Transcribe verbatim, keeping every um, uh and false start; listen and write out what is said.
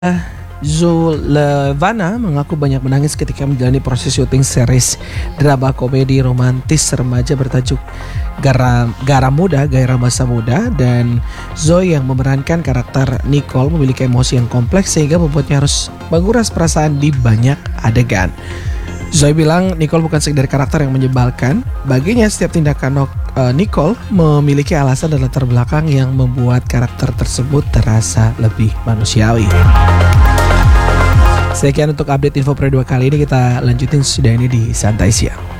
Zulevana mengaku banyak menangis ketika menjalani proses syuting series drama komedi romantis remaja bertajuk Garam, Garam Muda, Gairah Masa Muda, dan Zoe yang memerankan karakter Nicole memiliki emosi yang kompleks sehingga membuatnya harus menguras perasaan di banyak adegan. Zoe bilang Nicole bukan sekedar karakter yang menyebalkan. Baginya setiap tindakan uh, Nicole memiliki alasan dan latar belakang yang membuat karakter tersebut terasa lebih manusiawi. Sekian untuk update info pre dua kali ini, kita lanjutin sudah ini di Santai Siang.